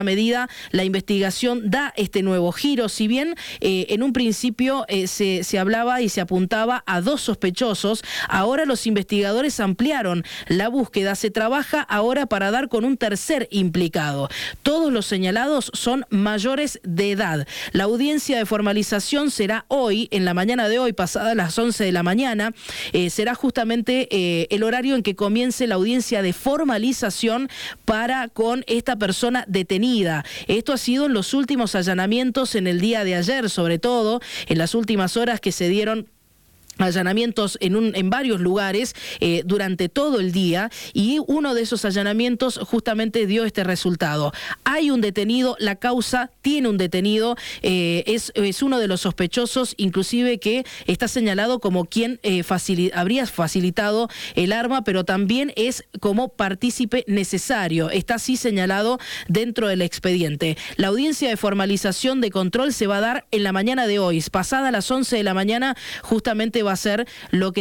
medida, la investigación da este nuevo giro. Si bien en un principio se hablaba y se apuntaba a 2 sospechosos, ahora los investigadores ampliaron la búsqueda. Se trabaja ahora para dar con un tercer implicado. Todos los señalados son mayores de edad. La audiencia de formalización será hoy, en la mañana de hoy, pasada las 11 de la mañana. Será justamente el horario en que comience la audiencia de formalización para con esta persona detenida. Esto ha sido en los últimos allanamientos en el día de ayer, sobre todo en las últimas horas que se dieron allanamientos en varios lugares durante todo el día, y uno de esos allanamientos justamente dio este resultado. Hay un detenido, la causa tiene un detenido, es uno de los sospechosos, inclusive que está señalado como quien habría facilitado el arma, pero también es como partícipe necesario. Está así señalado dentro del expediente. La audiencia de formalización de control se va a dar en la mañana de hoy, pasada las 11 de la mañana, justamente va a ser lo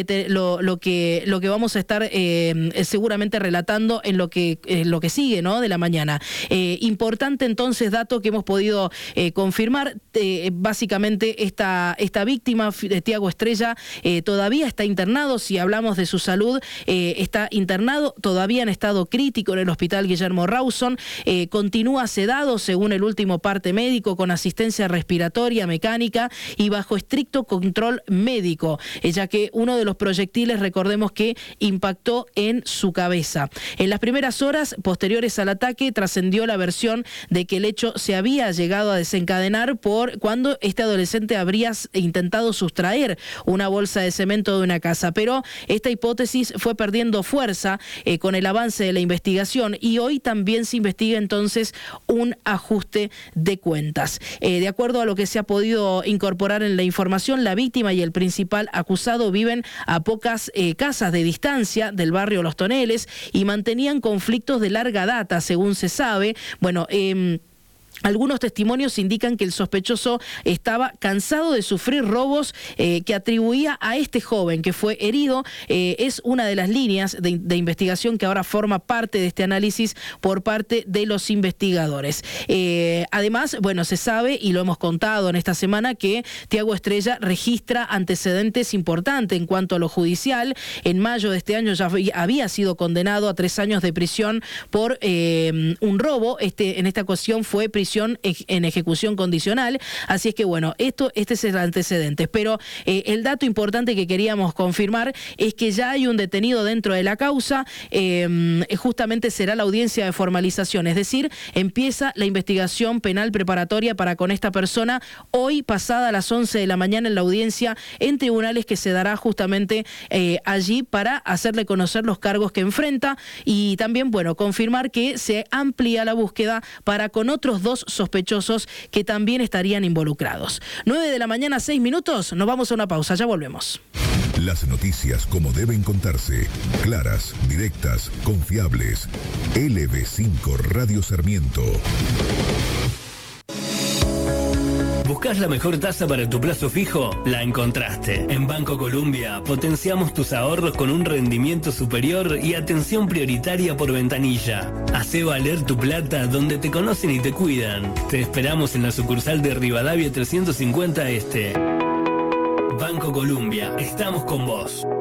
que vamos a estar seguramente relatando en lo que sigue, ¿no?, de la mañana. Importante entonces dato que hemos podido confirmar, básicamente esta víctima de Thiago Estrella todavía está internado. Si hablamos de su salud, está internado todavía en estado crítico en el hospital Guillermo Rawson, continúa sedado según el último parte médico, con asistencia respiratoria, mecánica y bajo estricto control médico, ya que uno de los proyectiles, recordemos que impactó en su cabeza. En las primeras horas posteriores al ataque trascendió la versión de que el hecho se había llegado a desencadenar por cuando este adolescente habría intentado sustraer una bolsa de cemento de una casa, pero esta hipótesis fue perdiendo fuerza con el avance de la investigación, y hoy también se investiga entonces un ajuste de cuentas. De acuerdo a lo que se ha podido incorporar en la información, la víctima y el principal acusado viven a pocas casas de distancia del barrio Los Toneles y mantenían conflictos de larga data, según se sabe. Bueno, algunos testimonios indican que el sospechoso estaba cansado de sufrir robos que atribuía a este joven que fue herido. Es una de las líneas de investigación que ahora forma parte de este análisis por parte de los investigadores. Además, bueno, se sabe, y lo hemos contado en esta semana, que Thiago Estrella registra antecedentes importantes en cuanto a lo judicial. En mayo de este año ya había sido condenado a 3 años de prisión por un robo. En esta ocasión fue prisión en ejecución condicional, así es que bueno, este es el antecedente, pero el dato importante que queríamos confirmar es que ya hay un detenido dentro de la causa. Justamente será la audiencia de formalización, es decir, empieza la investigación penal preparatoria para con esta persona hoy, pasada las 11 de la mañana, en la audiencia en tribunales que se dará justamente allí para hacerle conocer los cargos que enfrenta, y también, bueno, confirmar que se amplía la búsqueda para con otros 2 sospechosos que también estarían involucrados. 9 de la mañana, 6 minutos, nos vamos a una pausa, ya volvemos. Las noticias como deben contarse, claras, directas, confiables. LB5 Radio Sarmiento. ¿Buscas la mejor tasa para tu plazo fijo? La encontraste. En Banco Colombia potenciamos tus ahorros con un rendimiento superior y atención prioritaria por ventanilla. Hacé valer tu plata donde te conocen y te cuidan. Te esperamos en la sucursal de Rivadavia 350 Este. Banco Colombia, estamos con vos.